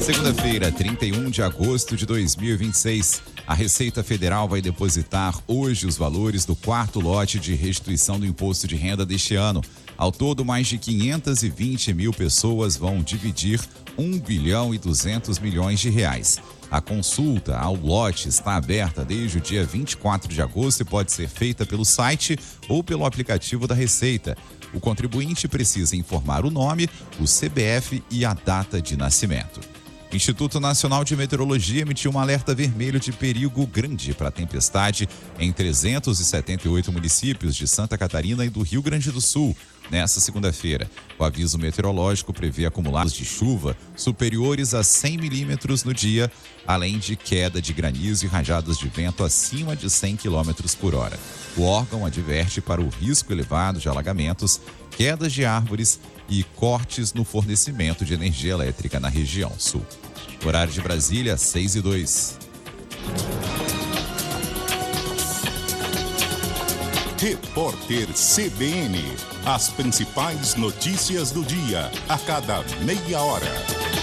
Segunda-feira, 31 de agosto de 2026. A Receita Federal vai depositar hoje os valores do quarto lote de restituição do imposto de renda deste ano. Ao todo, mais de 520 mil pessoas vão dividir 1 bilhão e 200 milhões de reais. A consulta ao lote está aberta desde o dia 24 de agosto e pode ser feita pelo site ou pelo aplicativo da Receita. O contribuinte precisa informar o nome, o CPF e a data de nascimento. O Instituto Nacional de Meteorologia emitiu um alerta vermelho de perigo grande para a tempestade em 378 municípios de Santa Catarina e do Rio Grande do Sul. Nesta segunda-feira, o aviso meteorológico prevê acumulados de chuva superiores a 100 milímetros no dia, além de queda de granizo e rajadas de vento acima de 100 quilômetros por hora. O órgão adverte para o risco elevado de alagamentos, quedas de árvores e cortes no fornecimento de energia elétrica na região sul. Horário de Brasília, 6:02. Repórter CBN. As principais notícias do dia, a cada meia hora.